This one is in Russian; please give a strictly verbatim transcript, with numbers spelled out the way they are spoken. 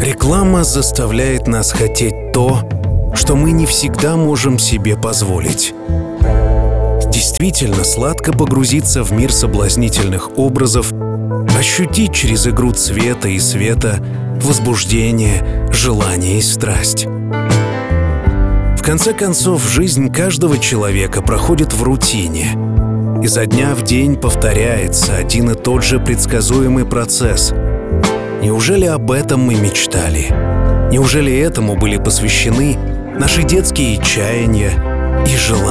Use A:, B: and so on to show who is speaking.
A: Реклама заставляет нас хотеть то, что мы не всегда можем себе позволить. Действительно сладко погрузиться в мир соблазнительных образов, ощутить через игру цвета и света возбуждение, желание и страсть. В конце концов, жизнь каждого человека проходит в рутине. Изо дня в день повторяется один и тот же предсказуемый процесс. Неужели об этом мы мечтали? Неужели этому были посвящены наши детские чаяния и желания?